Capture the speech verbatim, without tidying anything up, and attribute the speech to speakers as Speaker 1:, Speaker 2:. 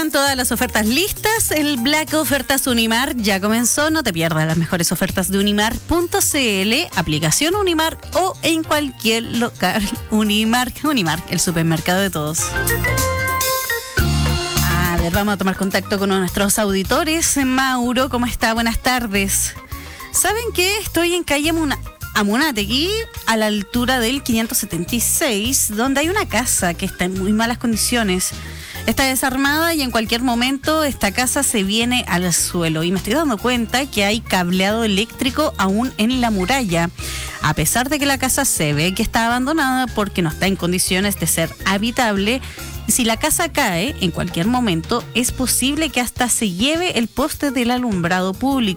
Speaker 1: están todas las ofertas listas. El Black Ofertas Unimar ya comenzó. No te pierdas las mejores ofertas de unimar punto c l, aplicación Unimar o en cualquier local Unimar. Unimar, el supermercado de todos. A ver, vamos a tomar contacto con nuestros auditores. Mauro, ¿cómo está? Buenas tardes. ¿Saben qué? Estoy en calle Muna- Amunátegui, a la altura del quinientos setenta y seis, donde hay una casa que está en muy malas condiciones. Está desarmada y en cualquier momento esta casa se viene al suelo. Y me estoy dando cuenta que hay cableado eléctrico aún en la muralla. A pesar de que la casa se ve que está abandonada porque no está en condiciones de ser habitable, si la casa cae en cualquier momento, es posible que hasta se lleve el poste del alumbrado público.